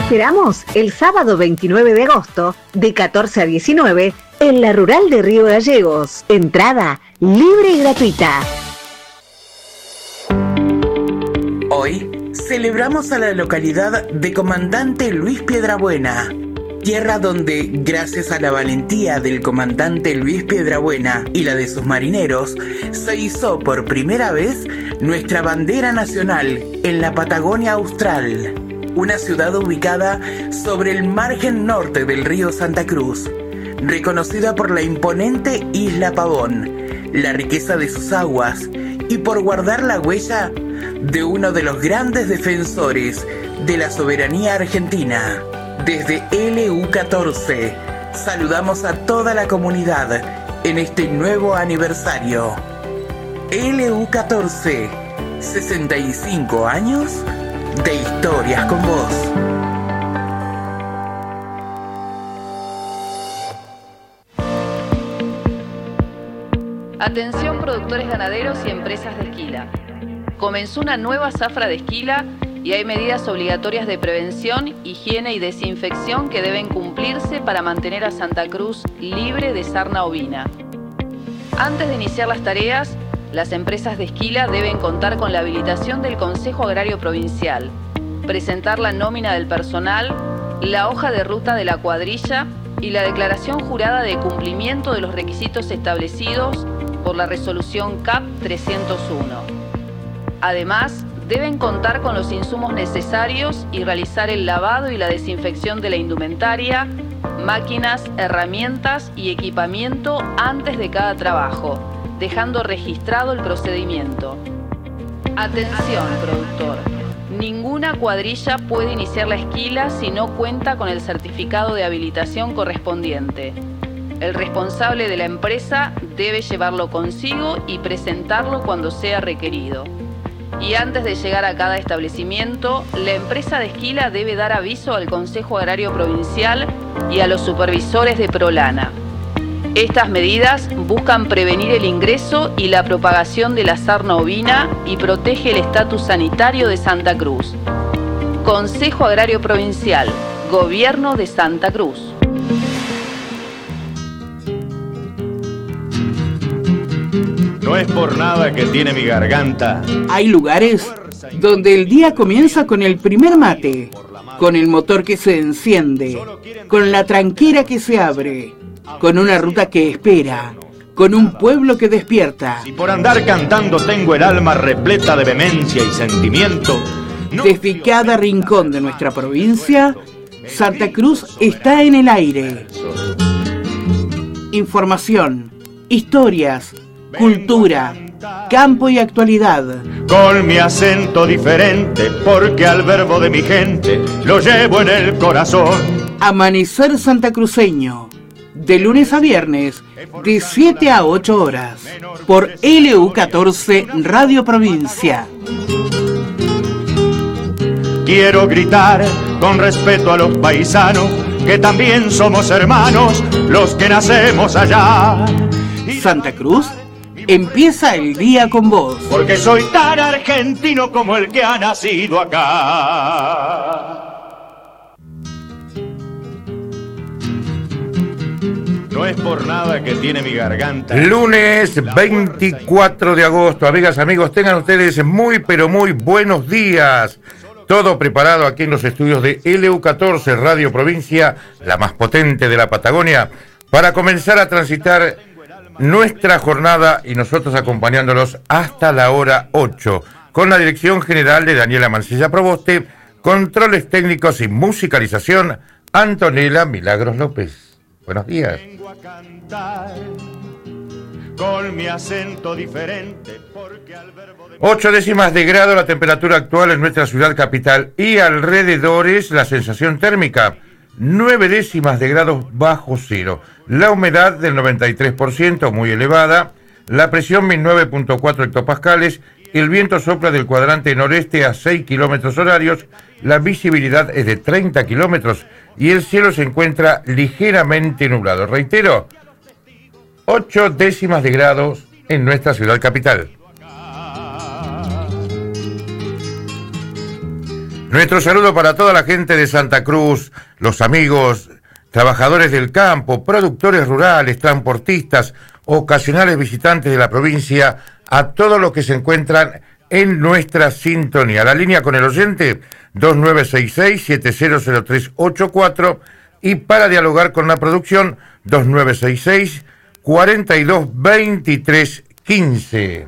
esperamos el sábado 29 de agosto de 14 a 19 en la Rural de Río Gallegos. Entrada libre y gratuita. Hoy celebramos a la localidad de Comandante Luis Piedrabuena, tierra donde, gracias a la valentía del comandante Luis Piedrabuena y la de sus marineros, se izó por primera vez nuestra bandera nacional en la Patagonia Austral, una ciudad ubicada sobre el margen norte del río Santa Cruz, reconocida por la imponente Isla Pavón, la riqueza de sus aguas y por guardar la huella de uno de los grandes defensores de la soberanía argentina. Desde LU14 saludamos a toda la comunidad en este nuevo aniversario. LU14, 65 años de historias con vos. Atención productores ganaderos y empresas de esquila. Comenzó una nueva zafra de esquila y hay medidas obligatorias de prevención, higiene y desinfección que deben cumplirse para mantener a Santa Cruz libre de sarna ovina. Antes de iniciar las tareas, las empresas de esquila deben contar con la habilitación del Consejo Agrario Provincial, presentar la nómina del personal, la hoja de ruta de la cuadrilla y la declaración jurada de cumplimiento de los requisitos establecidos por la resolución CAP 301. Además, deben contar con los insumos necesarios y realizar el lavado y la desinfección de la indumentaria, máquinas, herramientas y equipamiento antes de cada trabajo, dejando registrado el procedimiento. Atención, productor. Ninguna cuadrilla puede iniciar la esquila si no cuenta con el certificado de habilitación correspondiente. El responsable de la empresa debe llevarlo consigo y presentarlo cuando sea requerido. Y antes de llegar a cada establecimiento, la empresa de esquila debe dar aviso al Consejo Agrario Provincial y a los supervisores de Prolana. Estas medidas buscan prevenir el ingreso y la propagación de la sarna ovina y protege el estatus sanitario de Santa Cruz. Consejo Agrario Provincial, Gobierno de Santa Cruz. No es por nada que tiene mi garganta. Hay lugares donde el día comienza con el primer mate, con el motor que se enciende, con la tranquera que se abre, con una ruta que espera, con un pueblo que despierta. Si por andar cantando tengo el alma repleta de vehemencia y sentimiento. Desde cada rincón de nuestra provincia, Santa Cruz está en el aire. Información, historias, cultura, campo y actualidad. Con mi acento diferente, porque al verbo de mi gente lo llevo en el corazón. Amanecer santacruceño, de lunes a viernes, de 7 a 8 horas, por LU14 Radio Provincia. Quiero gritar con respeto a los paisanos, que también somos hermanos, los que nacemos allá. Santa Cruz empieza el día con vos. Porque soy tan argentino como el que ha nacido acá. No es por nada que tiene mi garganta. Lunes 24 de agosto, amigas, amigos, tengan ustedes muy, pero muy buenos días. Todo preparado aquí en los estudios de LU14 Radio Provincia, la más potente de la Patagonia, para comenzar a transitar nuestra jornada y nosotros acompañándolos hasta la hora 8, con la dirección general de Daniela Mancilla Proboste, controles técnicos y musicalización, Antonella Milagros López. Buenos días. Vengo a cantar con mi acento diferente, porque al verbo de 8 décimas de grado la temperatura actual en nuestra ciudad capital y alrededores, la sensación térmica 9 décimas de grados bajo cero, la humedad del 93%, muy elevada, la presión 1009.4 hectopascales, el viento sopla del cuadrante noreste a 6 kilómetros horarios, la visibilidad es de 30 kilómetros y el cielo se encuentra ligeramente nublado. Reitero, 8 décimas de grados en nuestra ciudad capital. Nuestro saludo para toda la gente de Santa Cruz, los amigos, trabajadores del campo, productores rurales, transportistas, ocasionales visitantes de la provincia, a todos los que se encuentran en nuestra sintonía. La línea con el oyente 2966-700384 y para dialogar con la producción 2966-422315.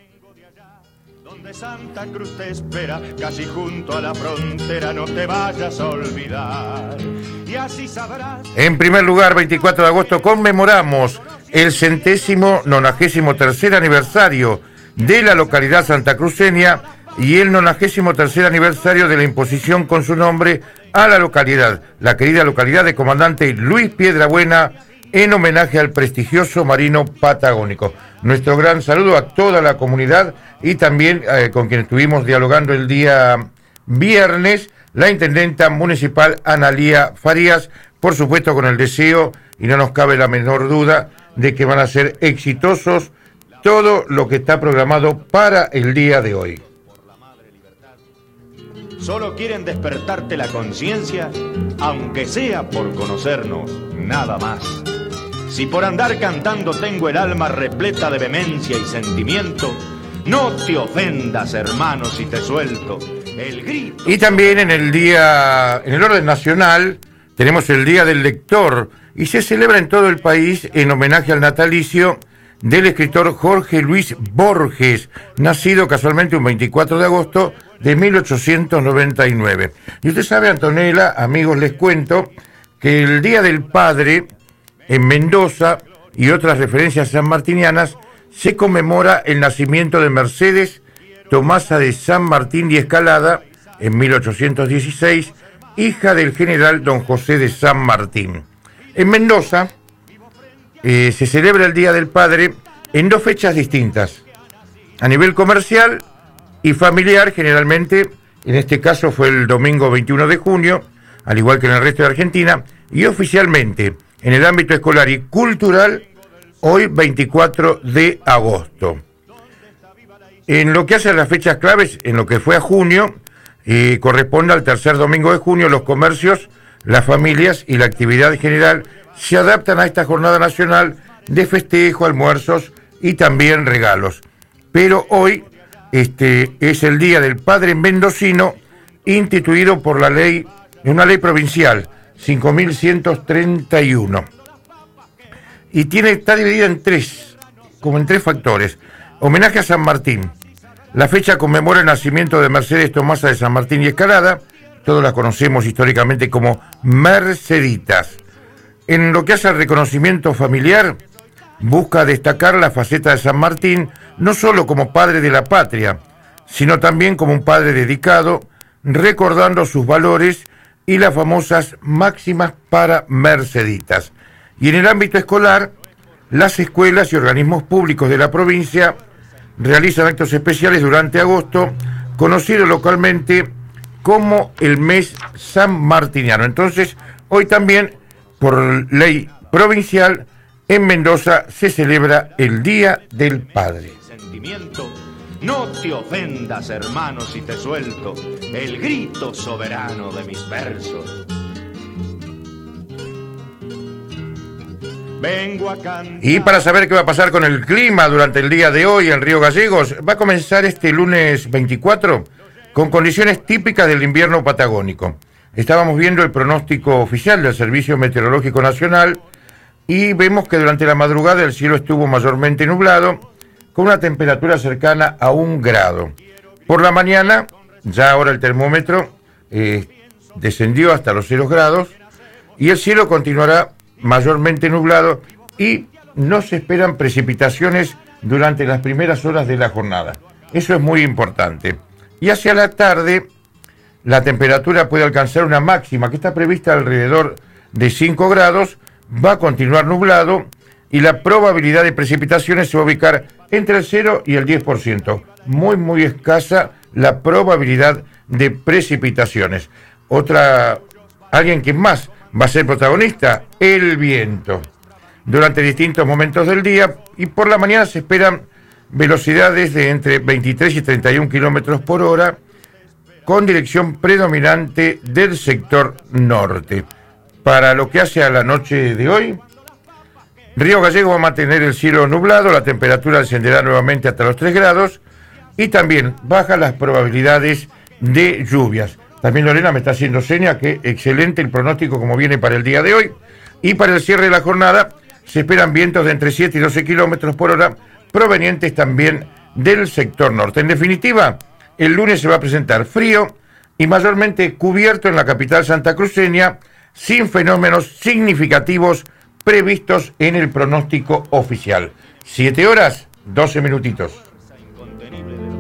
Santa Cruz te espera, casi junto a la frontera, no te vayas a olvidar. Y así sabrás. En primer lugar, 24 de agosto conmemoramos el 193º aniversario de la localidad santacruceña y el 93º aniversario de la imposición con su nombre a la localidad, la querida localidad de Comandante Luis Piedrabuena, en homenaje al prestigioso marino patagónico. Nuestro gran saludo a toda la comunidad y también con quien estuvimos dialogando el día viernes, la intendenta municipal Analía Farías, por supuesto con el deseo, y no nos cabe la menor duda, de que van a ser exitosos todo lo que está programado para el día de hoy. Solo quieren despertarte la conciencia, aunque sea por conocernos, nada más. Si por andar cantando tengo el alma repleta de vehemencia y sentimiento, no te ofendas, hermano, si te suelto el grito. Y también en el orden nacional, tenemos el Día del Lector, y se celebra en todo el país en homenaje al natalicio del escritor Jorge Luis Borges, nacido casualmente un 24 de agosto de 1899. Y usted sabe, Antonella, amigos, les cuento que el Día del Padre en Mendoza y otras referencias sanmartinianas se conmemora el nacimiento de Mercedes Tomasa de San Martín y Escalada en 1816, hija del general don José de San Martín. En Mendoza se celebra el Día del Padre en dos fechas distintas. A nivel comercial y familiar, generalmente, en este caso fue el domingo 21 de junio, al igual que en el resto de Argentina, y oficialmente en el ámbito escolar y cultural, hoy 24 de agosto. En lo que hace a las fechas claves, en lo que fue a junio, corresponde al tercer domingo de junio, los comercios, las familias y la actividad general se adaptan a esta jornada nacional de festejo, almuerzos y también regalos. Pero hoy es el Día del Padre mendocino, instituido por una ley provincial 5131. Y está dividida en tres factores. Homenaje a San Martín. La fecha conmemora el nacimiento de Mercedes Tomasa de San Martín y Escalada, todos la conocemos históricamente como Merceditas. En lo que hace al reconocimiento familiar, busca destacar la faceta de San Martín, no solo como padre de la patria, sino también como un padre dedicado, recordando sus valores y las famosas máximas para Merceditas. Y en el ámbito escolar, las escuelas y organismos públicos de la provincia realizan actos especiales durante agosto, conocido localmente como el mes sanmartiniano. Entonces, hoy también, por ley provincial, en Mendoza se celebra el Día del Padre. No te ofendas, hermano, si te suelto el grito soberano de mis versos. Vengo a cantar. Y para saber qué va a pasar con el clima durante el día de hoy en Río Gallegos, va a comenzar este lunes 24 con condiciones típicas del invierno patagónico. Estábamos viendo el pronóstico oficial del Servicio Meteorológico Nacional y vemos que durante la madrugada el cielo estuvo mayormente nublado, con una temperatura cercana a 1 grado. Por la mañana, ya ahora el termómetro descendió hasta los 0 grados y el cielo continuará mayormente nublado y no se esperan precipitaciones durante las primeras horas de la jornada. Eso es muy importante. Y hacia la tarde, la temperatura puede alcanzar una máxima que está prevista alrededor de 5 grados, va a continuar nublado y la probabilidad de precipitaciones se va a ubicar entre el 0 y el 10%. Muy, muy escasa la probabilidad de precipitaciones. Alguien que más va a ser protagonista, el viento. Durante distintos momentos del día y por la mañana se esperan velocidades de entre 23 y 31 kilómetros por hora con dirección predominante del sector norte. Para lo que hace a la noche de hoy, Río Gallegos va a mantener el cielo nublado, la temperatura descenderá nuevamente hasta los 3 grados y también bajan las probabilidades de lluvias. También Lorena me está haciendo seña que excelente el pronóstico como viene para el día de hoy. Y para el cierre de la jornada se esperan vientos de entre 7 y 12 kilómetros por hora, provenientes también del sector norte. En definitiva, el lunes se va a presentar frío y mayormente cubierto en la capital santacruceña, sin fenómenos significativos previstos en el pronóstico oficial. 7 horas, 12 minutitos.